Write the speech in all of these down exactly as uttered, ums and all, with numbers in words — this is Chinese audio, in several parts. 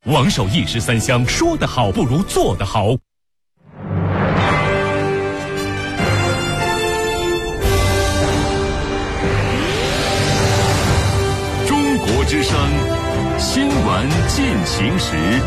王守一石三香，说得好不如做得好。中国之声新闻进行时。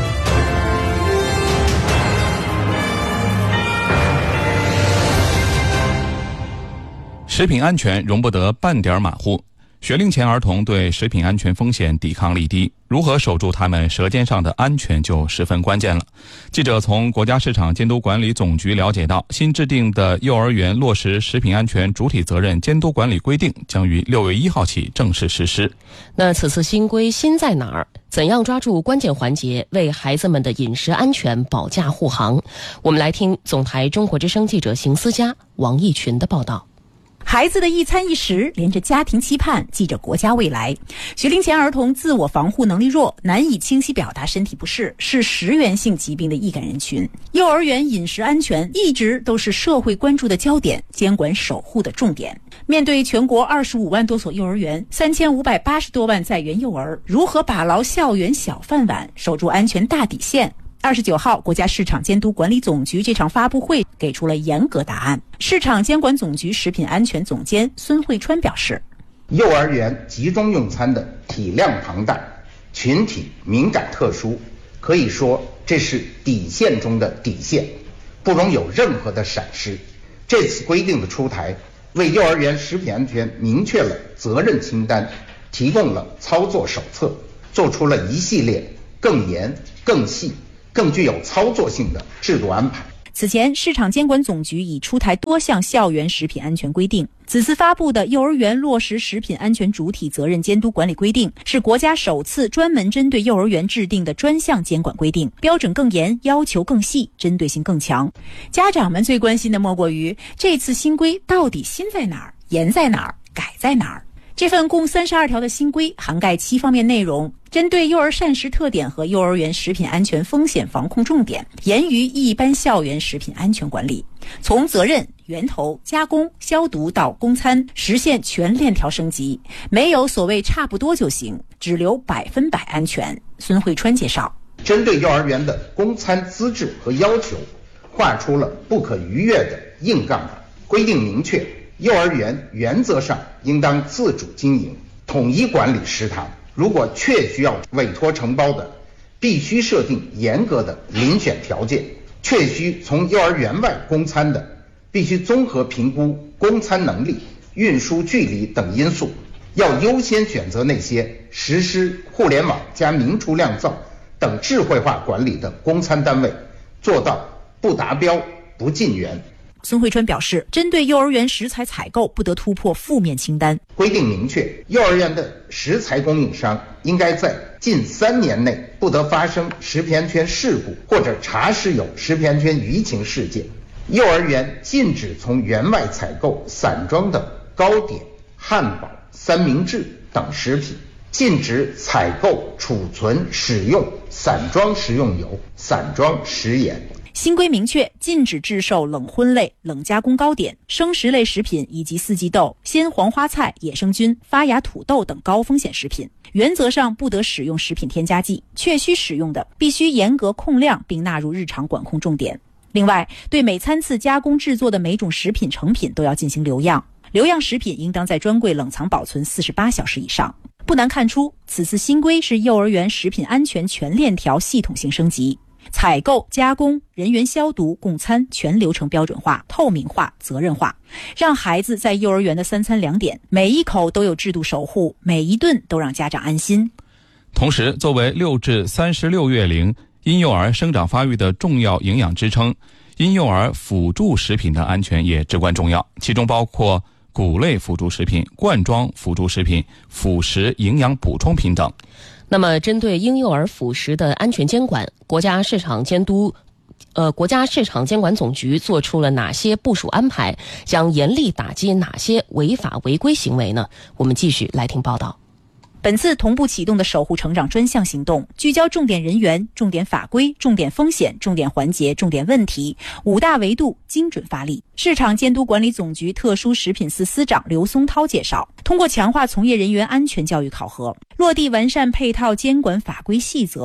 食品安全容不得半点马虎。学龄前儿童对食品安全风险抵抗力低，如何守住他们舌尖上的安全就十分关键了。记者从国家市场监督管理总局了解到，新制定的幼儿园落实食品安全主体责任监督管理规定将于六月一号起正式实施。 那此次新规新在哪儿？怎样抓住关键环节，为孩子们的饮食安全保驾护航？我们来听总台中国之声记者邢思佳、王义群的报道。 孩子的一餐一食连着家庭期盼，系着国家未来。学龄前儿童自我防护能力弱，难以清晰表达身体不适，是食源性疾病的易感人群。幼儿园饮食安全一直都是社会关注的焦点，监管守护的重点。面对全国二十五万多所幼儿园，三千五百八十多万在园幼儿，如何把牢校园小饭碗，守住安全大底线？二十九号，国家市场监督管理总局这场发布会给出了严格答案。市场监管总局食品安全总监孙慧川表示， 幼儿园集中用餐的体量庞大，群体敏感特殊，可以说这是底线中的底线，不容有任何的闪失。这次规定的出台，为幼儿园食品安全明确了责任清单，提供了操作手册，做出了一系列更严、更细、更具有操作性的制度安排。 此前，市场监管总局已出台多项校园食品安全规定。此次发布的《幼儿园落实食品安全主体责任监督管理规定》是国家首次专门针对幼儿园制定的专项监管规定，标准更严，要求更细，针对性更强。家长们最关心的莫过于这次新规到底新在哪儿、严在哪儿、改在哪儿。这份共三十二条的新规涵盖七方面内容，针对幼儿膳食特点和幼儿园食品安全风险防控重点，严于一般校园食品安全管理。从责任、源头、加工、消毒到供餐，实现全链条升级，没有所谓差不多就行，只留百分百安全。孙慧川介绍， 针对幼儿园的供餐资质和要求，划出了不可逾越的硬杠杆，规定明确幼儿园原则上应当自主经营，统一管理食堂。如果确需要委托承包的，必须设定严格的遴选条件；确需从幼儿园外供餐的，必须综合评估供餐能力、运输距离等因素，要优先选择那些实施互联网加明厨亮灶等智慧化管理的供餐单位，做到不达标不进园。 孙慧川表示，针对幼儿园食材采购不得突破负面清单。 规定明确，幼儿园的食材供应商应该在近三年内不得发生食品安全事故或者查实有食品安全舆情事件。幼儿园禁止从园外采购散装的糕点、汉堡、三明治等食品，禁止采购、储存、使用散装食用油、散装食盐。 新规明确，禁止制售冷荤类、冷加工糕点、生食类食品以及四季豆、鲜黄花菜、野生菌、发芽土豆等高风险食品。原则上不得使用食品添加剂，确需使用的必须严格控量并纳入日常管控重点。另外，对每餐次加工制作的每种食品成品都要进行留样，留样食品应当在专柜冷藏保存四十八小时以上。不难看出，此次新规是幼儿园食品安全全链条系统性升级。采购、加工、人员消毒、供餐全流程标准化、透明化、责任化，让孩子在幼儿园的三餐两点，每一口都有制度守护，每一顿都让家长安心。 同时，作为六至三十六月龄婴幼儿生长发育的重要营养支撑，婴幼儿辅助食品的安全也至关重要，其中包括谷类辅助食品、罐装辅助食品、辅食营养补充品等。 那么，针对婴幼儿辅食的安全监管，国家市场监督，呃，国家市场监管总局做出了哪些部署安排？将严厉打击哪些违法违规行为呢？我们继续来听报道。 本次同步启动的守护成长专项行动，聚焦重点人员、重点法规、重点风险、重点环节、重点问题五大维度，精准发力。市场监督管理总局特殊食品司司长刘松涛介绍，通过强化从业人员安全教育考核，落地完善配套监管法规细则，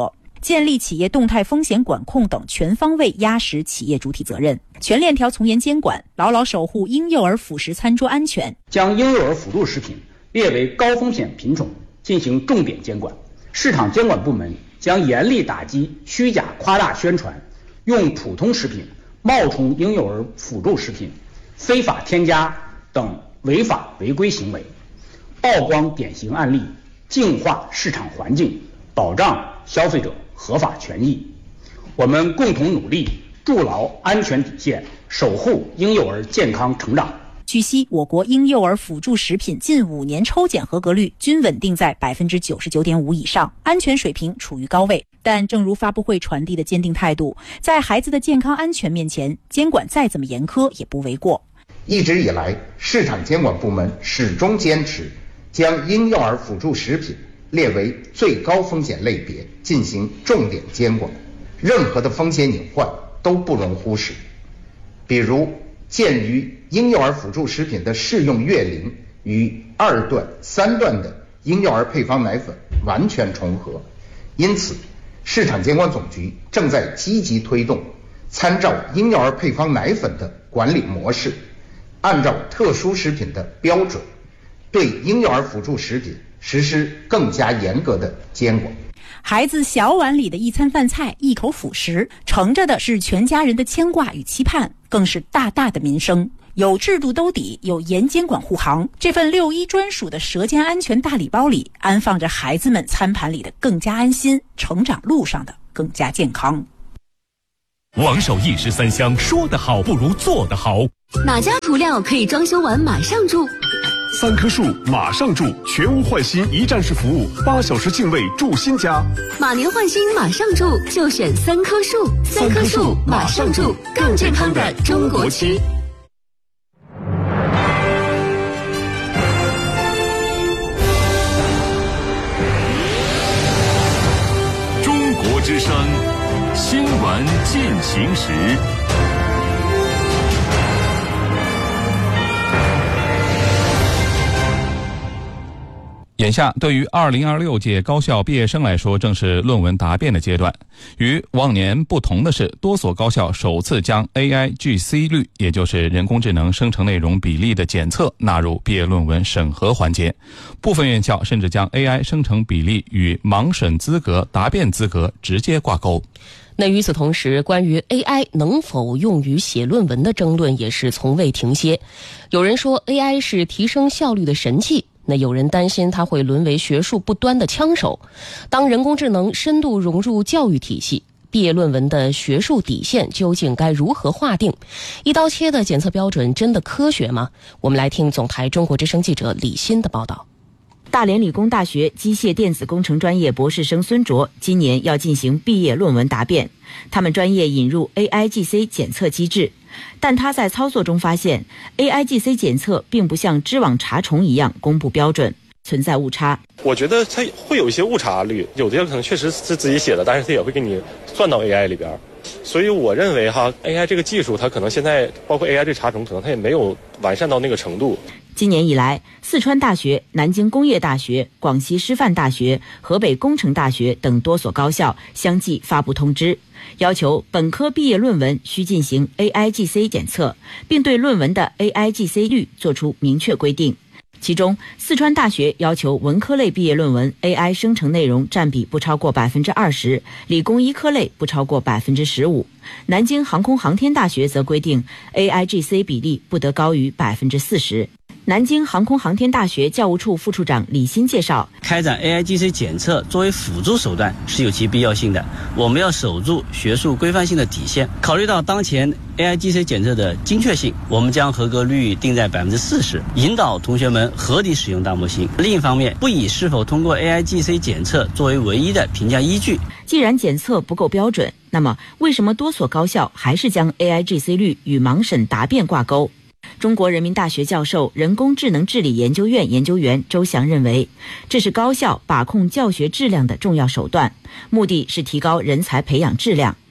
建立企业动态风险管控等全方位压实企业主体责任，全链条从严监管，牢牢守护婴幼儿辅食餐桌安全。 将婴幼儿辅助食品列为高风险品种，进行重点监管。市场监管部门将严厉打击虚假夸大宣传、用普通食品冒充婴幼儿辅助食品、非法添加等违法违规行为，曝光典型案例，净化市场环境，保障消费者合法权益。我们共同努力，筑牢安全底线，守护婴幼儿健康成长。 据悉，我国婴幼儿辅助食品近五年抽检合格率均稳定在百分之九十九点五以上，安全水平处于高位。但正如发布会传递的坚定态度，在孩子的健康安全面前，监管再怎么严苛也不为过。 一直以来，市场监管部门始终坚持将婴幼儿辅助食品列为最高风险类别，进行重点监管，任何的风险隐患都不容忽视。比如，鉴于婴幼儿辅助食品的适用月龄与二段、三段的婴幼儿配方奶粉完全重合，因此市场监管总局正在积极推动参照婴幼儿配方奶粉的管理模式，按照特殊食品的标准，对婴幼儿辅助食品实施更加严格的监管。 孩子小碗里的一餐饭菜，一口辅食，盛着的是全家人的牵挂与期盼，更是大大的民生。有制度兜底，有严监管护航，这份六一专属的舌尖安全大礼包里，安放着孩子们餐盘里的更加安心，成长路上的更加健康。 王守义十三香，说得好不如做得好。 哪家涂料可以装修完马上住？ 三棵树马上住，全屋换新一站式服务，八小时净位住新家。 马年换新马上住，就选三棵树。三棵树马上住，更健康的中国区。 中国之声新闻进行时。 眼下，对于二零二六届高校毕业生来说，正是论文答辩的阶段。与往年不同的是，多所高校首次将 A I G C 率，也就是人工智能生成内容比例的检测纳入毕业论文审核环节。部分院校甚至将 A I 生成比例与盲审资格、答辩资格直接挂钩。 那与此同时，关于 A I 能否用于写论文的争论也是从未停歇。有人说 A I 是提升效率的神器，那有人担心它会沦为学术不端的枪手。当人工智能深度融入教育体系，毕业论文的学术底线究竟该如何划定？一刀切的检测标准真的科学吗？我们来听总台中国之声记者李欣的报道。 大连理工大学机械电子工程专业博士生孙卓今年要进行毕业论文答辩，他们专业引入 A I G C 检测机制，但他在操作中发现 A I G C 检测并不像知网查重一样公布标准，存在误差。 我觉得它会有一些误差率，有的可能确实是自己写的，但是它也会给你算到 A I 里边。所以我认为哈 A I 这个技术它可能现在包括 A I 这查重可能它也没有完善到那个程度。 今年以来，四川大学、南京工业大学、广西师范大学、河北工程大学等多所高校相继发布通知，要求本科毕业论文需进行 A I G C 检测，并对论文的 A I G C 率作出明确规定。其中，四川大学要求文科类毕业论文 A I 生成内容占比不超过百分之二十，理工医科类不超过百分之十五。南京航空航天大学则规定 A I G C 比例不得高于百分之四十。南京航空航天大学教务处副处长李欣介绍， 开展 A I G C 检测作为辅助手段是有其必要性的，我们要守住学术规范性的底线。考虑到当前 A I G C 检测的精确性，我们将合格率定在百分之四十，引导同学们合理使用大模型。另一方面，不以是否通过 A I G C 检测作为唯一的评价依据。 既然检测不够标准，那么为什么多所高校还是将 A I G C 率与盲审答辩挂钩？中国人民大学教授、人工智能治理研究院研究员周翔认为，这是高校把控教学质量的重要手段，目的是提高人才培养质量。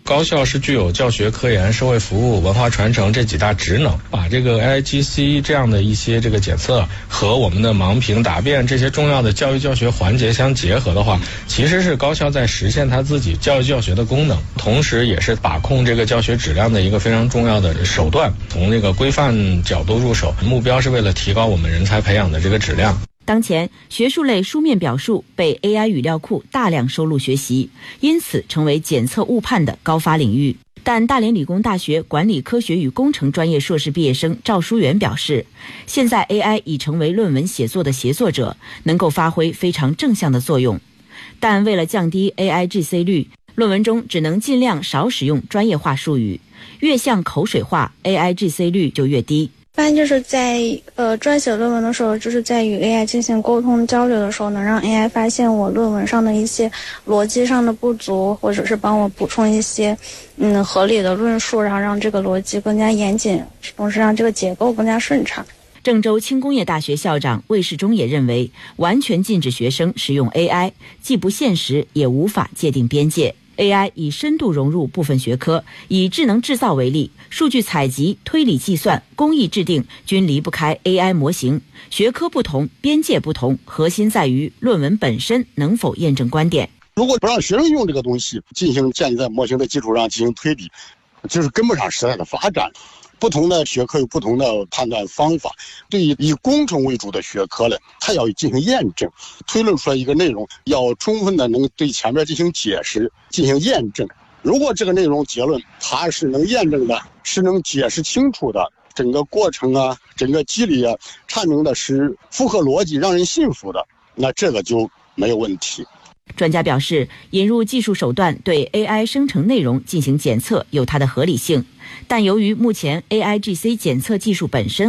高校是具有教学、科研、社会服务、文化传承这几大职能，把这个 A I G C 这样的一些这个检测和我们的盲评、答辩这些重要的教育教学环节相结合的话，其实是高校在实现它自己教育教学的功能，同时也是把控这个教学质量的一个非常重要的手段。从这个规范角度入手，目标是为了提高我们人才培养的这个质量。 当前，学术类书面表述被 A I 语料库大量收录学习，因此成为检测误判的高发领域。但大连理工大学管理科学与工程专业硕士毕业生赵书元表示，现在 A I 已成为论文写作的协作者，能够发挥非常正向的作用。但为了降低 A I G C 率，论文中只能尽量少使用专业化术语，越像口水话 ，A I G C 率就越低。 一般就是在呃撰写论文的时候，就是在与 A I 进行沟通交流的时候，能让 A I 发现我论文上的一些逻辑上的不足，或者是帮我补充一些嗯合理的论述，然后让这个逻辑更加严谨，同时让这个结构更加顺畅。 郑州轻工业大学校长魏世忠也认为，完全禁止学生使用 A I， 既不现实，也无法界定边界。A I 已深度融入部分学科，以智能制造为例，数据采集、推理计算、工艺制定均离不开 A I 模型。学科不同，边界不同，核心在于论文本身能否验证观点。 如果不让学生用这个东西进行建立在模型的基础上进行推理，就是跟不上时代的发展。不同的学科有不同的判断方法，对于以工程为主的学科呢，它要进行验证，推论出来一个内容，要充分的能对前面进行解释、进行验证。如果这个内容结论它是能验证的，是能解释清楚的，整个过程啊、整个机理啊阐明的是符合逻辑、让人信服的，那这个就没有问题。 专家表示，引入技术手段对 A I 生成内容进行检测有它的合理性，但由于目前 A I G C 检测技术本身